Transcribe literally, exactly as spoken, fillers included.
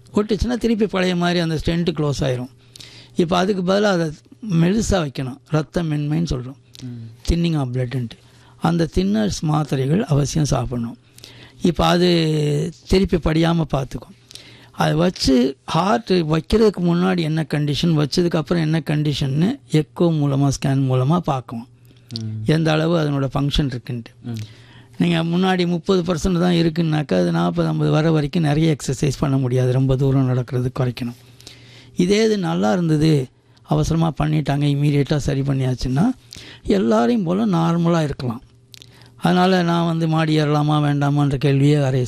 ஒட்டுச்சுன்னா திருப்பி பழைய மாதிரி அந்த ஸ்டென்ட்டு க்ளோஸ் ஆயிரும். இப்போ அதுக்கு பதிலாக அதை மெலிசாக வைக்கணும். ரத்த மென்மைன்னு சொல்கிறோம், தின்னிங் ஆஃப் பிளட்டுன்ட்டு. அந்த தின்னர்ஸ் மாத்திரைகள் அவசியம் சாப்பிடணும். இப்போ அது திருப்பி படியாமல் பார்த்துக்கும். அதை வச்சு ஹார்ட் வைக்கிறதுக்கு முன்னாடி என்ன கண்டிஷன், வச்சதுக்கப்புறம் என்ன கண்டிஷன்னு எக்கோ மூலமாக ஸ்கேன் மூலமாக பார்க்குவோம் எந்த அளவு அதனோட ஃபங்க்ஷன் இருக்குன்ட்டு. நீங்கள் முன்னாடி முப்பது பர்சன்ட் தான் இருக்குன்னாக்கா அது நாற்பது ஐம்பது வர வரைக்கும் நிறைய எக்ஸசைஸ் பண்ண முடியாது, ரொம்ப தூரம் நடக்கிறது குறைக்கணும். இதே இது நல்லா இருந்தது, அவசரமாக பண்ணிட்டாங்க, இமீடியட்டாக சரி பண்ணியாச்சுன்னா எல்லாரையும் போல் நார்மலாக இருக்கலாம். அதனால் நான் வந்து மாடி ஏறலாமா வேண்டாமான்ற கேள்வியே வரைய